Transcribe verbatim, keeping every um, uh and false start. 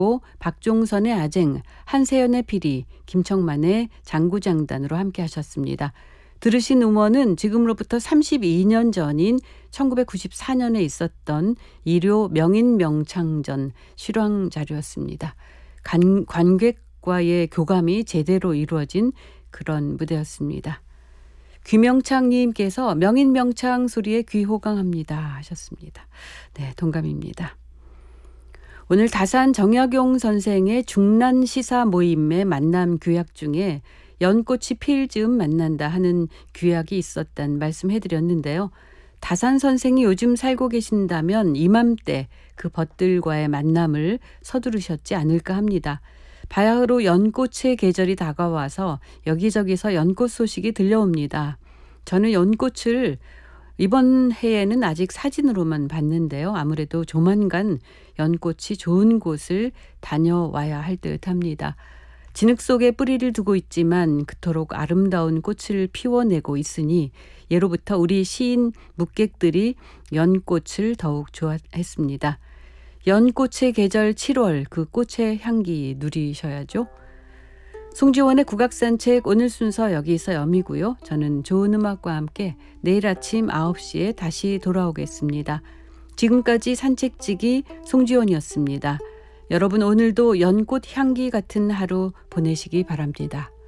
박종선의 아쟁, 한세연의 피리, 김청만의 장구장단으로 함께 하셨습니다. 들으신 음원은 지금으로부터 삼십이 년 전인 천구백구십사 년에 있었던 일요 명인명창전 실황 자료였습니다. 관, 관객과의 교감이 제대로 이루어진 그런 무대였습니다. 귀명창님께서 명인명창 소리에 귀호강합니다 하셨습니다. 네, 동감입니다. 오늘 다산 정약용 선생의 중란 시사 모임의 만남 규약 중에 연꽃이 필 즈음 만난다 하는 규약이 있었단 말씀해드렸는데요. 다산 선생이 요즘 살고 계신다면 이맘때 그 벗들과의 만남을 서두르셨지 않을까 합니다. 바야흐로 연꽃의 계절이 다가와서 여기저기서 연꽃 소식이 들려옵니다. 저는 연꽃을 이번 해에는 아직 사진으로만 봤는데요. 아무래도 조만간 연꽃이 좋은 곳을 다녀와야 할 듯합니다. 진흙 속에 뿌리를 두고 있지만 그토록 아름다운 꽃을 피워내고 있으니 예로부터 우리 시인 묵객들이 연꽃을 더욱 좋아했습니다. 연꽃의 계절 칠월, 그 꽃의 향기 누리셔야죠. 송지원의 국악산책 오늘 순서 여기서 여미고요. 저는 좋은 음악과 함께 내일 아침 아홉 시에 다시 돌아오겠습니다. 지금까지 산책지기 송지원이었습니다. 여러분 오늘도 연꽃 향기 같은 하루 보내시기 바랍니다.